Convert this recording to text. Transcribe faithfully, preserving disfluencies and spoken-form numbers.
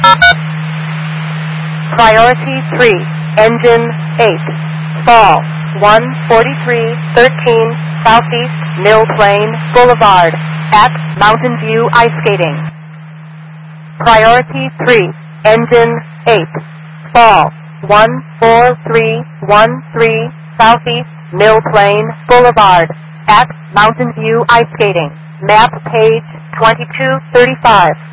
Priority three, Engine eight, fall one forty-three thirteen Southeast Mill Plain Boulevard at Mountain View Ice Skating. Priority three, Engine eight, fall one four three one three Southeast Mill Plain Boulevard at Mountain View Ice Skating. Map page twenty-two thirty-five.